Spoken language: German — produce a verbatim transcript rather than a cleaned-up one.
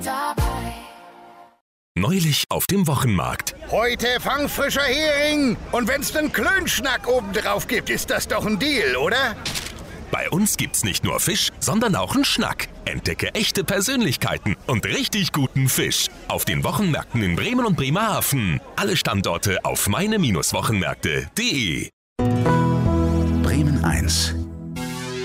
Neulich auf dem Wochenmarkt. Heute fangfrischer Hering. Und wenn's nen Klönschnack obendrauf gibt, ist das doch ein Deal, oder? Bei uns gibt's nicht nur Fisch, sondern auch einen Schnack. Entdecke echte Persönlichkeiten und richtig guten Fisch. Auf den Wochenmärkten in Bremen und Bremerhaven. Alle Standorte auf meine Wochenmärkte punkt de. Bremen eins.